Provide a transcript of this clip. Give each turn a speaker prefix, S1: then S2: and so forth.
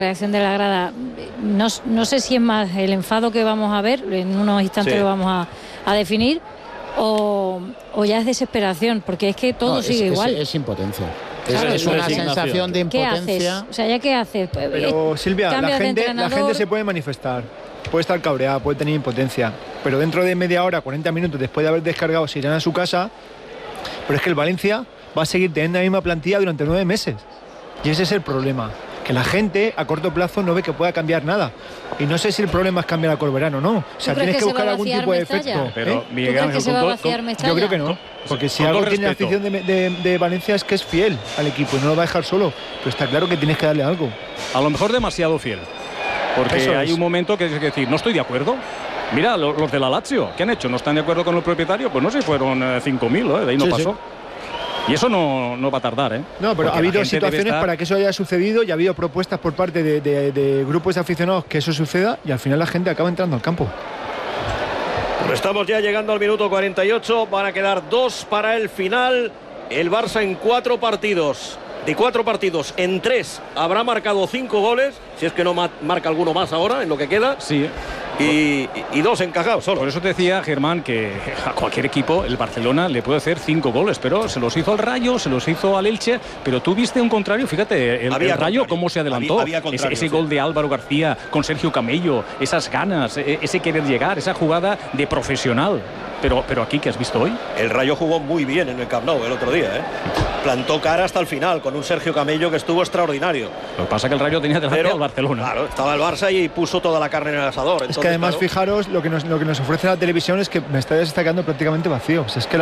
S1: reacción de la grada, no sé si es más el enfado que vamos a ver, en unos instantes lo vamos a definir, o ya es desesperación, porque es que todo sigue igual.
S2: Es impotencia.
S1: Claro,
S2: es una sensación de impotencia.
S1: ¿Qué haces? O sea, ¿ya qué haces?
S3: Pero Silvia, la gente se puede manifestar, puede estar cabreada, puede tener impotencia, pero dentro de media hora, 40 minutos después de haber descargado, se irán a su casa. Pero es que el Valencia va a seguir teniendo la misma plantilla durante 9 meses. Y ese es el problema, que la gente a corto plazo no ve que pueda cambiar nada. Y no sé si el problema es cambiar a Corberán o no. O sea, tienes que buscar algún tipo de efecto.
S1: Pero, ¿tú crees que se va a vaciar Mestalla?
S3: Yo creo que no. Porque si algo tiene la afición de Valencia es que es fiel al equipo y no lo va a dejar solo. Pero está claro que tienes que darle algo.
S4: A lo mejor demasiado fiel. Porque hay un momento que es decir, no estoy de acuerdo. Mira, los de la Lazio, ¿qué han hecho? ¿No están de acuerdo con el propietario? Pues no sé, fueron 5.000, de ahí no pasó. Y eso no va a tardar,
S3: No, pero ha habido situaciones para que eso haya sucedido y ha habido propuestas por parte de grupos de aficionados que eso suceda y al final la gente acaba entrando al campo.
S5: Estamos ya llegando al minuto 48, van a quedar 2 para el final. El Barça en 4 partidos. De 4 partidos, en 3 habrá marcado 5 goles, si es que no marca alguno más ahora en lo que queda.
S4: Sí.
S5: Y 2 encajados solo.
S4: Por eso te decía, Germán, que a cualquier equipo el Barcelona le puede hacer 5 goles, pero se los hizo al Rayo, se los hizo al Elche, pero tú viste un contrario, fíjate, el Rayo cómo se adelantó,
S5: había
S4: ese gol de Álvaro García con Sergio Camello, esas ganas, ese querer llegar, esa jugada de profesional. Pero aquí, ¿qué has visto hoy?
S5: El Rayo jugó muy bien en el Camp Nou el otro día, Plantó cara hasta el final con un Sergio Camello que estuvo extraordinario.
S4: Lo que pasa es que el Rayo tenía delante al Barcelona.
S5: Claro, estaba el Barça y puso toda la carne en el asador. Entonces,
S3: es que además, fijaros, lo que nos ofrece la televisión es que Mestalla se está quedando prácticamente vacío. O sea, es que